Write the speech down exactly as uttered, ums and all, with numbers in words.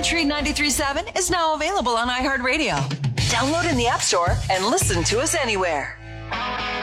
Country ninety-three point seven is now available on iHeartRadio. Download in the App Store and listen to us anywhere.